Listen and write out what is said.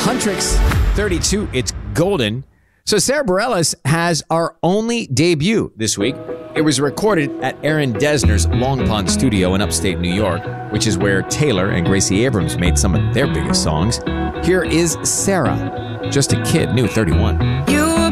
Huntrix, 32. It's golden. So Sarah Bareilles has our only debut this week. It was recorded at Aaron Dessner's Long Pond studio in upstate New York, which is where Taylor and Gracie Abrams made some of their biggest songs. Here is Sarah, just a kid, new 31.